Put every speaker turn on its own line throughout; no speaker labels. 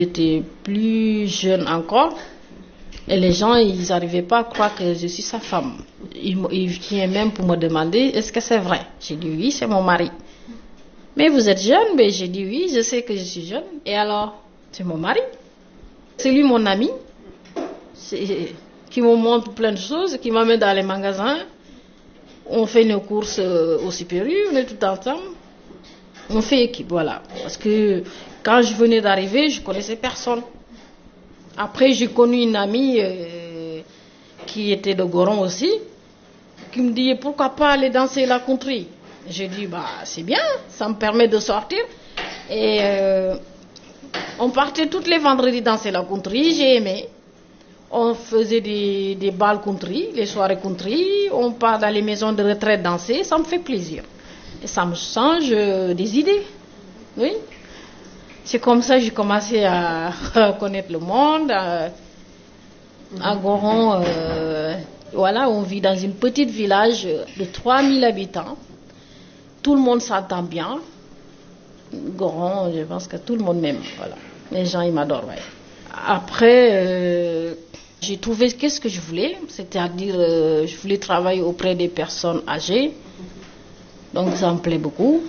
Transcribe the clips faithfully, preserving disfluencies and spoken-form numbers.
J'étais plus jeune encore et les gens ils n'arrivaient pas à croire que je suis sa femme. Ils, ils venaient même pour me demander est-ce que c'est vrai. J'ai dit oui, c'est mon mari. Mais vous êtes jeune? Mais j'ai dit oui, je sais que je suis jeune. Et alors? C'est mon mari. C'est lui mon ami c'est, qui me montre plein de choses, qui m'amène dans les magasins. On fait nos courses au supérieur, on est tout ensemble. On fait équipe, voilà. Parce que quand je venais d'arriver, je connaissais personne. Après, j'ai connu une amie euh, qui était de Goron aussi, qui me dit pourquoi pas aller danser la country. J'ai dit bah c'est bien, ça me permet de sortir. Et euh, on partait tous les vendredis danser la country, j'ai aimé. On faisait des, des balles country, les soirées country, on part dans les maisons de retraite danser, ça me fait plaisir. Et ça me change des idées. Oui. C'est comme ça que j'ai commencé à connaître le monde. À, à Goron, euh, voilà, on vit dans une petite village de trois mille habitants. Tout le monde s'entend bien. Goron, je pense que tout le monde m'aime. Voilà. Les gens, ils m'adorent. Ouais. Après, euh, j'ai trouvé qu'est-ce que je voulais. C'est-à-dire, euh, je voulais travailler auprès des personnes âgées. Donc ça me plaît beaucoup.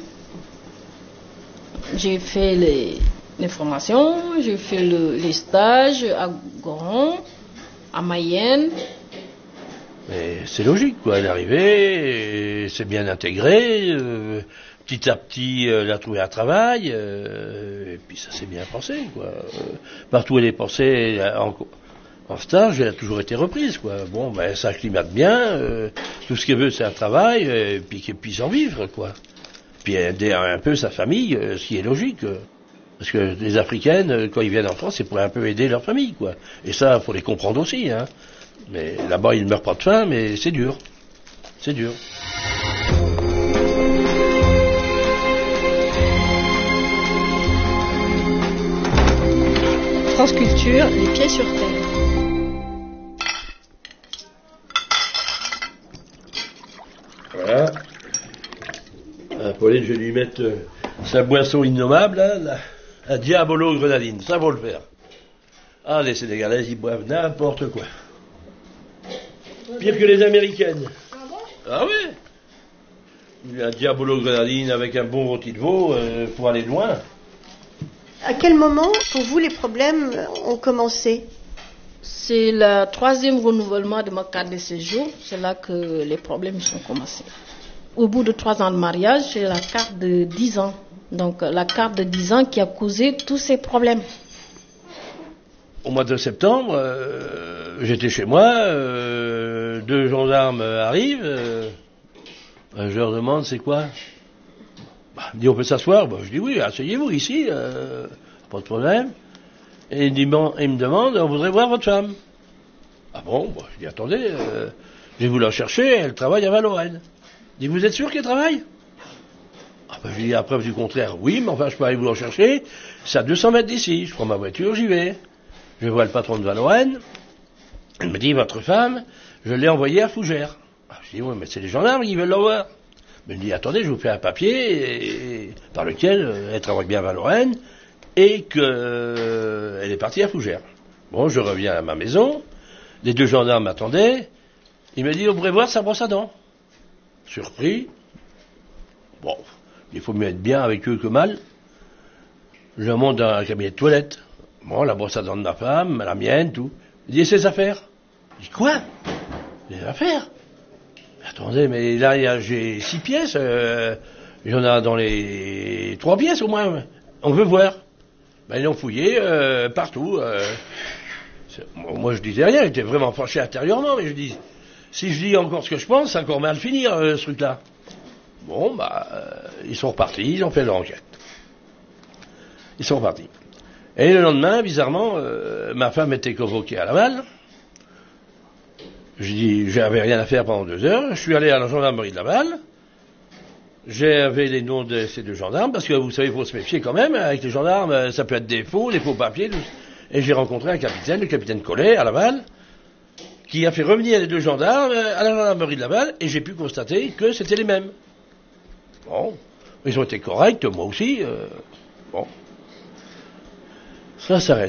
J'ai fait les, les formations, j'ai fait le, les stages à Goron, à Mayenne.
Mais c'est logique, quoi. Elle est arrivée, c'est bien intégré. Euh, petit à petit, elle a trouvé un travail. Euh, et puis ça s'est bien passé, quoi. Euh, partout où elle est passée en, en stage, elle a toujours été reprise, quoi. Bon, ben ça acclimate bien. Euh, tout ce qu'elle veut, c'est un travail, et puis qu'elle puisse en vivre, quoi. Puis aider un peu sa famille, euh, ce qui est logique. Euh, parce que les Africaines, quand ils viennent en France, c'est pour un peu aider leur famille, quoi. Et ça, faut les comprendre aussi, hein. Mais là-bas, ils ne meurent pas de faim, mais c'est dur. C'est dur.
France Culture, les pieds sur terre.
Voilà. Ah, Pauline, je vais lui mettre euh, sa boisson innommable, hein, la, la Diabolo grenadine. Ça vaut le faire. Ah, les Sénégalaises, ils boivent n'importe quoi. Pire que les Américaines.
Ah bon?
Ah oui. La Diabolo grenadine avec un bon rôti de veau euh, pour aller loin.
À quel moment, pour vous, les problèmes ont commencé?
C'est le troisième renouvellement de ma carte de séjour. C'est là que les problèmes sont commencés. Au bout de trois ans de mariage, j'ai la carte de dix ans. Donc la carte de dix ans qui a causé tous ces problèmes.
Au mois de septembre, euh, j'étais chez moi, euh, deux gendarmes arrivent, euh, je leur demande c'est quoi? Bah, ils me disent on peut s'asseoir? Bah, je dis oui, asseyez-vous ici, euh, pas de problème. Et ils, bon, ils me demandent on voudrait voir votre femme. Ah bon, bah, je dis attendez, euh, je vais vous la chercher, elle travaille à Valoren. Il dit vous êtes sûr qu'elle travaille? Ah bah, je dis à preuve du contraire, oui, mais enfin je peux aller vous la chercher, c'est à deux cents mètres d'ici, je prends ma voiture, j'y vais. Je vois le patron de Valoren, il me dit votre femme, je l'ai envoyée à Fougères. Ah, je dis oui, mais c'est les gendarmes qui veulent la voir. Mais il me dit attendez, je vous fais un papier et, et, par lequel euh, elle travaille bien à Valoren et qu'elle euh, est partie à Fougères. Bon, je reviens à ma maison, les deux gendarmes m'attendaient, il me dit on pourrait voir sa brosse à dents. Surpris, bon, il faut mieux être bien avec eux que mal. Je monte dans un cabinet de toilette. Bon, la brosse à dents de ma femme, la mienne, tout. Il dit, ses affaires. Je dis, quoi? Les affaires? Mais attendez, mais là, y a, j'ai six pièces. Euh, il y en a dans les trois pièces au moins. On veut voir. Ben, ils l'ont fouillé euh, partout. Euh, moi, je disais rien. J'étais vraiment fâché intérieurement. Mais je dis, si je dis encore ce que je pense, c'est encore mal finir, euh, ce truc-là. Bon, bah, euh, ils sont repartis. Ils ont fait leur enquête. Ils sont repartis. Et le lendemain, bizarrement, euh, ma femme était convoquée à Laval. Je dis, j'avais rien à faire pendant deux heures. Je suis allé à la gendarmerie de Laval. J'avais les noms de ces deux gendarmes, parce que vous savez, il faut se méfier quand même. Avec les gendarmes, ça peut être des faux, des faux papiers. Tout. Et j'ai rencontré un capitaine, le capitaine Collet, à Laval, qui a fait revenir les deux gendarmes à la gendarmerie de Laval, et j'ai pu constater que c'était les mêmes. Bon, ils ont été corrects, moi aussi. Euh, bon. Ça s'arrête.